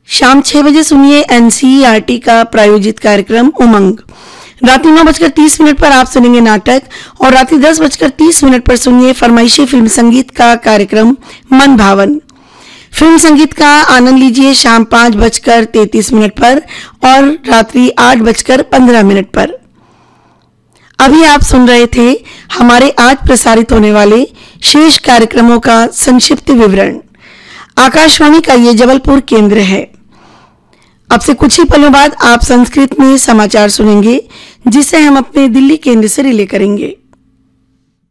शाम 6 बजे सुनिए एनसीईआरटी का प्रायोजित कार्यक्रम उमंग। रात्रि 9:30 पर आप सुनेंगे नाटक और रात्रि 10:30 पर सुनिए फरमाइशी फिल्म संगीत का कार्यक्रम मन भावन। फिल्म संगीत का आनंद लीजिए शाम 5:33 पर और रात्रि 8:15 पर। अभी आप सुन रहे थे हमारे आज प्रसारित होने वाले शेष कार्यक्रमों का संक्षिप्त विवरण। आकाशवाणी का ये जबलपुर केंद्र है। अब से कुछ ही पलों बाद आप संस्कृत में समाचार सुनेंगे, जिसे हम अपने दिल्ली केंद्र से रिले करेंगे।